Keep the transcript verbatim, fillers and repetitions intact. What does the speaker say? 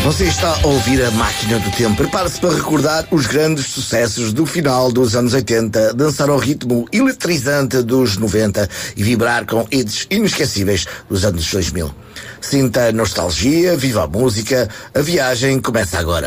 Você está a ouvir a Máquina do Tempo. Prepare-se para recordar os grandes sucessos do final dos anos oitenta, dançar ao ritmo eletrizante dos noventa e vibrar com hits inesquecíveis dos anos dois mil. Sinta a nostalgia, viva a música, a viagem começa agora.